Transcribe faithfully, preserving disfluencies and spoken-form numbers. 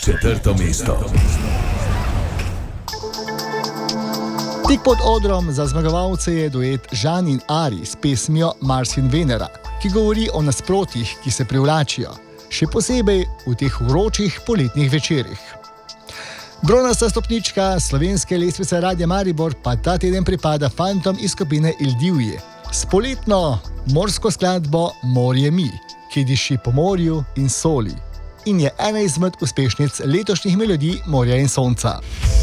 Četrto mesto. Tik pod odrom za zmagovalce je duet Žan in Ari s pesmijo Mars in Venera, ki govori o nasprotjih, ki se privlačijo, še posebej v teh vročih poletnih večerih. Bronasta stopnička slovenske lestvice Radia Maribor pa ta teden pripada fantom iz skupine Il Divji s poletno morsko skladbo Morje mi, ki diši po morju in soli in je ena izmed uspešnic letošnjih melodij Morja in sonca.